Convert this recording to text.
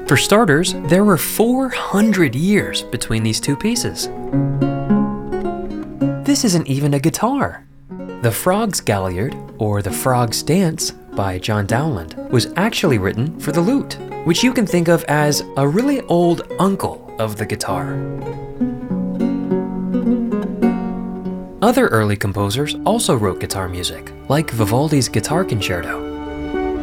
For starters, there were 400 years between these two pieces. This isn't even a guitar. The Frog's Galliard, or The Frog's Dance, by John Dowland, was actually written for the lute, which you can think of as a really old uncle of the guitar. Other early composers also wrote guitar music, like Vivaldi's Guitar Concerto.